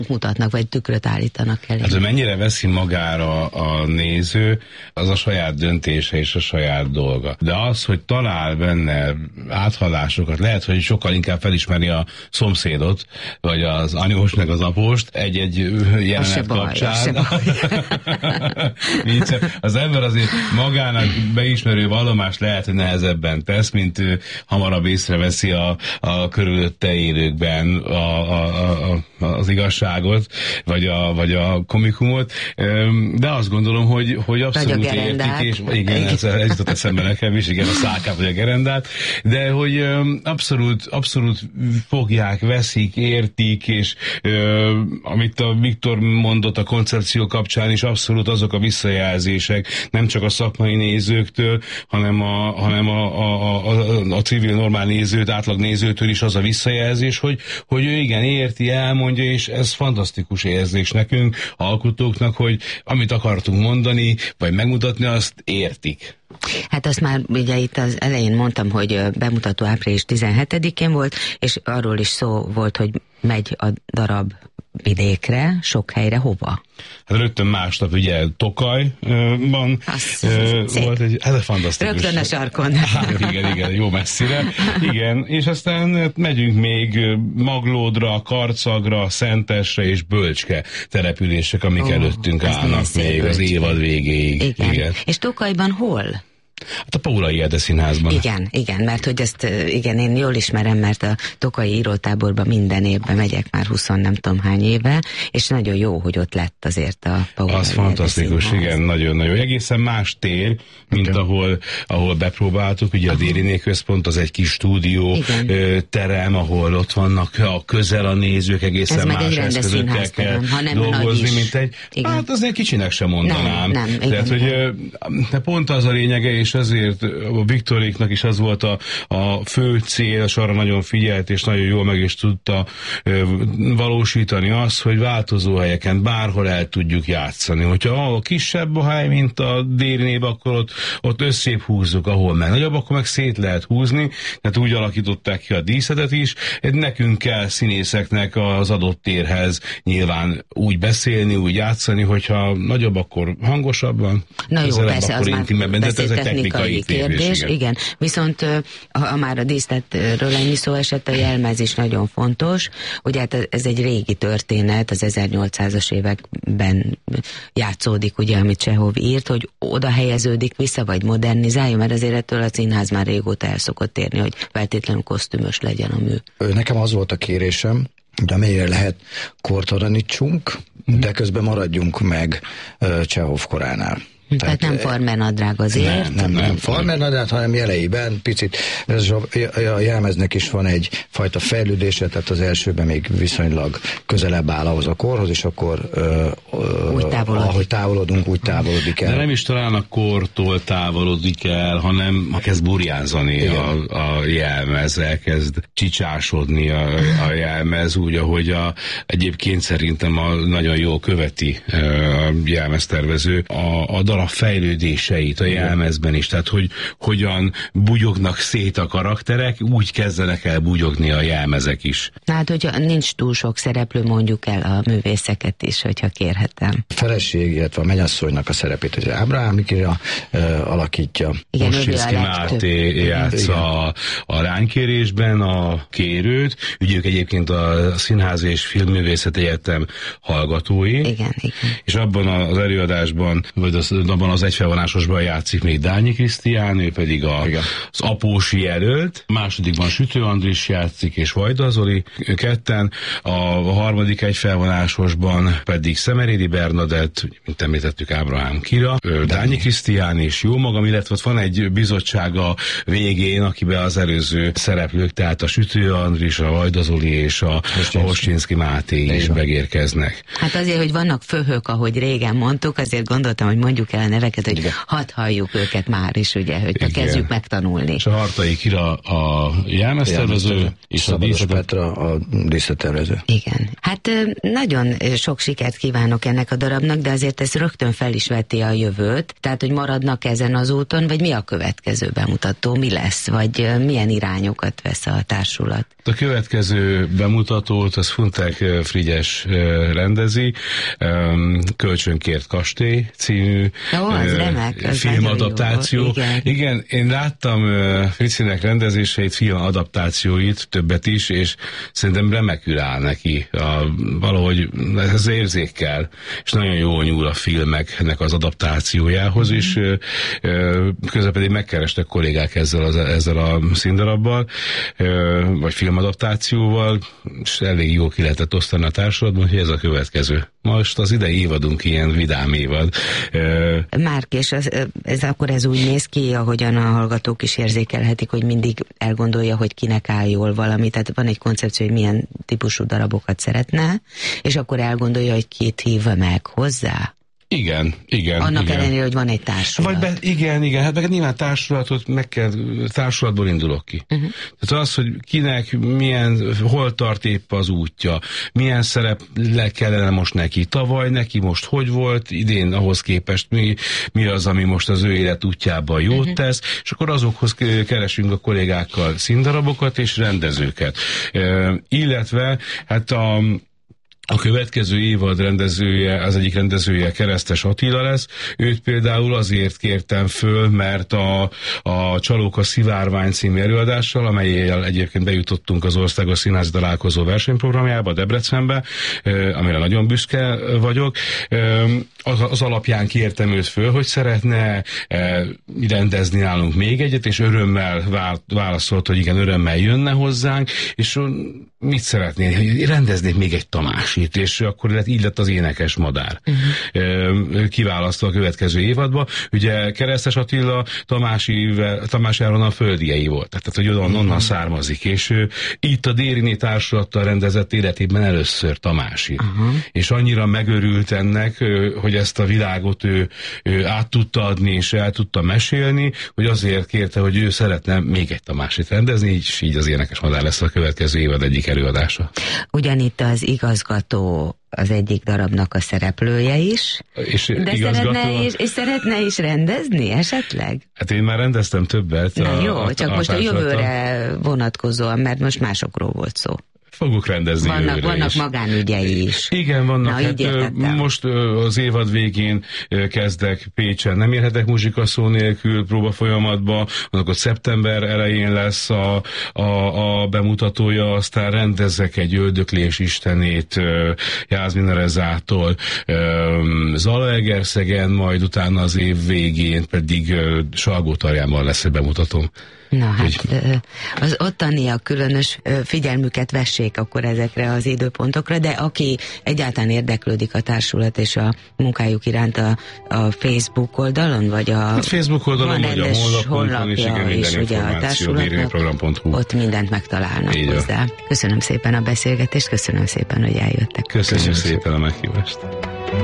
mutatnak, vagy tükröt állítanak elé. Hát, hogy mennyire veszi magára a néző, az a saját döntése és a saját dolga. De az, hogy talál benne áthallásokat, lehet, hogy sokkal inkább felismeri a szomszédot, vagy az anyós meg az apóst egy-egy jelenet kapcsán. Az ember azért magának beismerő vallomást lehet, hogy nehezebben tesz, mint ő hamarabb észreveszi a körülötte élőkben az igazságot, vagy a komikumot, de azt gondolom, hogy abszolút értik, és igen, ez jutott eszembe nekem is, igen, a szálkát vagy a gerendát, de hogy abszolút fogják, veszik, értik, és amit a Viktor mondott a koncepció kapcsán is, abszolút azok a visszajelzések, nem csak a szakmai nézőktől, hanem a civil normál nézőt, átlag nézőtől is az a visszajelzés, hogy ő igen érti, elmondja, és ez fantasztikus érzés nekünk, alkotóknak, hogy amit akartunk mondani, vagy megmutatni, azt értik. Hát azt már ugye itt az elején mondtam, hogy bemutató április 17-én volt, és arról is szó volt, hogy megy a darab vidékre, sok helyre, hova? Hát rögtön másnap ugye Tokajban volt ez fantasztikus. Rögtön a sarkon. Hát igen, jó messzire. Igen, és aztán megyünk még Maglódra, Karcagra, Szentesre és Bölcske települések, amik előttünk állnak még az évad végéig. Igen. És Tokajban hol? Hát a Paulai Ede Színházban. Igen, mert hogy ezt én jól ismerem, mert a tokai írótáborban minden évben megyek már 20 nem tudom hány éve, és nagyon jó, hogy ott lett azért a Paulai Ede. Az fantasztikus, Színház. Igen, nagyon-nagyon. Egészen más tér, mint ahol bepróbáltuk, ugye a Dériné központ, az egy kis stúdió terem, ahol ott vannak közel a nézők, egészen más eszközökkel kell dolgozni, mint egy, hát azért kicsinek sem mondanám. Nem, tehát, hogy pont az a lényege, és ezért a Viktoréknak is az volt a fő cél, és arra nagyon figyelt, és nagyon jól meg is tudta valósítani azt, hogy változó helyeken bárhol el tudjuk játszani. Hogyha ahol kisebb a hely, mint a Dérinébe, akkor ott összébb húzzuk, ahol meg nagyobb, akkor meg szét lehet húzni, tehát úgy alakították ki a díszetet is. Nekünk kell színészeknek az adott térhez nyilván úgy beszélni, úgy játszani, hogyha nagyobb, akkor hangosabban, na jó, persze, akkor intimebben, de ez egy technikai kérdés. Igen. Viszont ha már a díszletről ennyi szó esett, a jelmez is nagyon fontos. Ugye hát ez egy régi történet, az 1800-as években játszódik, ugye, amit Csehov írt, hogy oda helyeződik vissza, vagy modernizálja, mert azért ettől a színház már régóta el szokott érni, hogy feltétlenül kosztümös legyen a mű. Nekem az volt a kérésem, de amelyre lehet kortalanítsunk, de közben maradjunk meg Csehov koránál. Tehát nem farmernadrág azért? Nem farmernadrág, hanem jeleiben picit, a jelmeznek is van egy fajta fejlődése, tehát az elsőben még viszonylag közelebb áll ahhoz a korhoz, és akkor ahogy távolodunk, úgy távolodik el. De nem is talán a kortól távolodik el, hanem kezd burjánzani a jelmez, elkezd csicsásodni a jelmez, úgy, ahogy egyébként szerintem nagyon jól követi a jelmeztervező a darab fejlődéseit a jelmezben is, tehát hogy hogyan bugyognak szét a karakterek, úgy kezdenek el bugyogni a jelmezek is. Hát, hogyha nincs túl sok szereplő, mondjuk el a művészeket is, hogyha kérhetem. A feleség, illetve a mennyasszonynak a szerepét, hogy Ábrahám Mikira alakítja. Mossinszky Máté játsza a lánykérésben a kérőt, ugye ők egyébként a Színház és Filmművészeti Egyetem hallgatói. Igen. És abban az előadásban, vagy abban az egyfelvonásosban játszik még Dányi Krisztián, ő pedig az apósi jelölt. A másodikban Sütő Andris játszik, és Vajda Zoli, ketten. A harmadik egyfelvonásosban pedig Szemerédi Bernadett, mint említettük, Ábrahám Kira, Dányi Krisztián és jó magam, illetve ott van egy bizottság a végén, akiben az előző szereplők, tehát a Sütő Andris, a Vajda Zoli és a Mossinszky Máté is megérkeznek. Hát azért, hogy vannak főhők, ahogy régen mondtuk, azért gondoltam, hogy mondjuk el a neveket, hogy hadd halljuk őket már is, ugye, hogy kezdjük megtanulni. És a Hartai Kira a jelmeztervező, és a Petra a díszlettervező. Igen. Hát nagyon sok sikert kívánok ennek a darabnak, de azért ez rögtön fel is veti a jövőt, tehát hogy maradnak ezen az úton, vagy mi a következő bemutató, mi lesz, vagy milyen irányokat vesz a társulat? A következő bemutatót az Funtek Frigyes rendezi, Kölcsönkért kastély című filmadaptáció. Igen, én láttam Fricinek rendezéseit, filmadaptációit, többet is, és szerintem remekül áll neki. Valahogy ez érzékkel, és nagyon jól nyúl a filmeknek az adaptációjához is. Közben pedig megkerestek kollégák ezzel a színdarabbal, vagy filmadaptációval, és elég jól ki lehetett osztani a társadalmat, hogy ez a következő. Most az idei évadunk ilyen vidám évad. Márk, és ez úgy néz ki, ahogyan a hallgatók is érzékelhetik, hogy mindig elgondolja, hogy kinek áll jól valami, tehát van egy koncepció, hogy milyen típusú darabokat szeretne, és akkor elgondolja, hogy kit hív meg hozzá. Igen. Annak ellenére, hogy van egy társulat. Igen, hát meg nyilván társulatból indulok ki. Tehát az, hogy kinek hol tart épp az útja, milyen szerep kellene most neki, tavaly neki most hogy volt, idén ahhoz képest mi az, ami most az ő élet útjában jót tesz, és akkor azokhoz keresünk a kollégákkal színdarabokat és rendezőket. Illetve, hát a következő évad rendezője, az egyik rendezője Keresztes Attila lesz. Őt például azért kértem föl, mert a Csalók a Szivárvány című előadással, amelyel egyébként bejutottunk az Országos Színházi Találkozó versenyprogramjába, Debrecenbe, amire nagyon büszke vagyok. Az alapján kértem őt föl, hogy szeretne rendezni nálunk még egyet, és örömmel válaszolt, hogy igen, örömmel jönne hozzánk, és mit szeretnél? Rendeznék még egy Tamásit, és akkor így lett az Énekes Madár. Kiválasztva a következő évadba. Ugye Keresztes Attila Tamás Áron a földiei volt, tehát hogy onnan származik, és itt a Dériné társulattal rendezett életében először Tamási. És annyira megörült ennek, hogy ezt a világot ő át tudta adni, és el tudta mesélni, hogy azért kérte, hogy ő szeretne még egy Tamásit rendezni, és így az Énekes Madár lesz a következő évad egyik előadása. Ugyanitt az igazgató az egyik darabnak a szereplője is, szeretne is rendezni esetleg? Hát én már rendeztem többet. Csak most a jövőre vonatkozóan, mert most másokról volt szó. Fogok rendezni vannak magánügyei is. Igen, vannak. Most az évad végén kezdek Pécsen, nem érhetek muzsikaszó nélkül próba folyamatba, akkor szeptember elején lesz a bemutatója, aztán rendezek egy Öldöklés istenét Jászmin Rezától Zalaegerszegen, majd utána az év végén pedig Salgótarjánban lesz egy bemutatóm. Na hát, az ottaniak különös figyelmüket vessék akkor ezekre az időpontokra, de aki egyáltalán érdeklődik a társulat és a munkájuk iránt a Facebook oldalon, vagy a Facebook oldalon, vagy a honlapja és ugye a társulatnak, ott mindent megtalálnak hozzá. Köszönöm szépen a beszélgetést, köszönöm szépen, hogy eljöttek. Köszönjük szépen a meghívást.